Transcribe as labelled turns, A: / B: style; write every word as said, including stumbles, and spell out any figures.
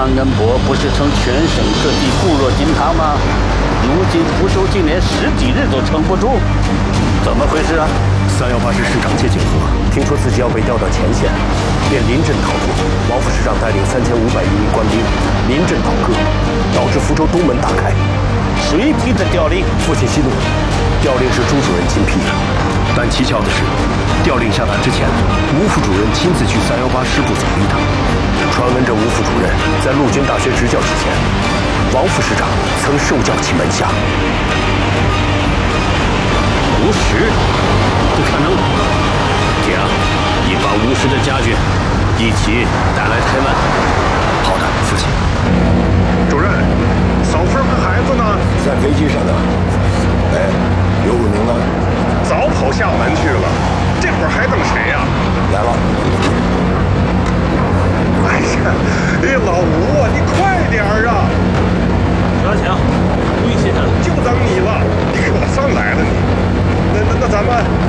A: 张恩伯不是从全省各地固若金汤吗？如今福州竟连十几日都撑不住，怎么回事啊？
B: 三幺八师师长谢景和听说自己要被调到前线，便临阵逃脱。王副师长带领三千五百余名官兵临阵倒戈，导致福州东门大开。
A: 谁批的调令？
B: 父亲息怒，调令是朱主任亲批的。但蹊跷的是，调令下达之前，吴副主任亲自去三幺八师部走了一趟。传闻这吴副主任在陆军大学执教之前，王副师长曾受教其门下。
A: 吴石？不可能！铁啊，你把吴石的家眷一起带来台湾。
B: 好的，父亲。
C: 主任，嫂妇儿和孩子呢？
B: 在飞机上呢。哎，刘汝明呢？
C: 早跑厦门去了，这会儿还等谁呀？
B: 来了。
C: 哎呀，哎，老吴啊，你快点儿啊！
A: 小强，跪下了，
C: 就等你了，你可算来了你。那那那咱们